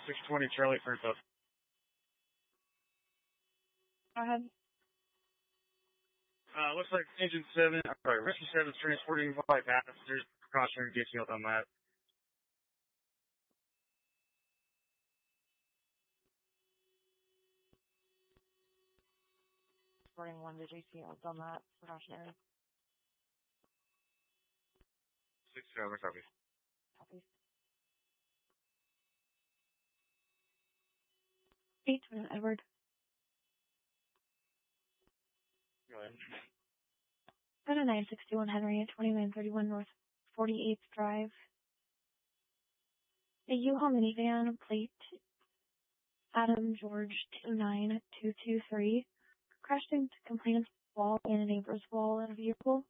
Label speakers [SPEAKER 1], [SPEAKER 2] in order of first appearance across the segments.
[SPEAKER 1] 620 Charlie first up.
[SPEAKER 2] Go ahead.
[SPEAKER 1] Looks like Engine 7, Rescue 7 is transporting 5 passengers. Precautionary detailed on that.
[SPEAKER 2] Reporting 1 to JCL on that. Precautionary.
[SPEAKER 1] 6-7, copy.
[SPEAKER 2] Copy. 8 Edward.
[SPEAKER 1] Go ahead.
[SPEAKER 2] 961 Henry at 2931 North 48th Drive. A U-Haul minivan, plate Adam George 29223, crashed into complainant's wall and a neighbor's wall in a vehicle.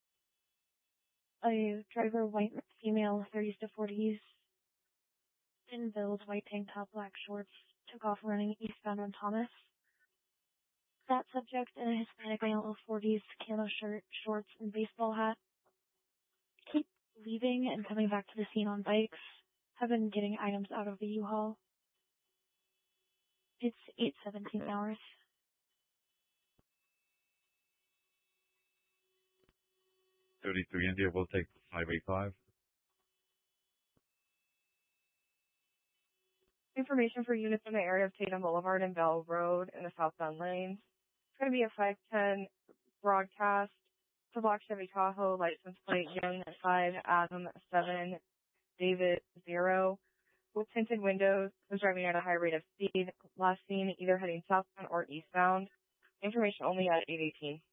[SPEAKER 2] A driver, white female, 30s to 40s, thin build, white tank top, black shorts, took off running eastbound on Thomas. That subject in a Hispanic male, 40s, camo shirt, shorts, and baseball hat, keep leaving and coming back to the scene on bikes, have been getting items out of the U-Haul. It's 8:17 hours.
[SPEAKER 3] India will take 585.
[SPEAKER 2] Information for units in the area of Tatum Boulevard and Bell Road in the southbound lanes. It's going to be a 510 broadcast to Black Chevy Tahoe, license plate Young 5, Adam 7, David 0, with tinted windows, was driving at a high rate of speed, last seen either heading southbound or eastbound. Information only at 818.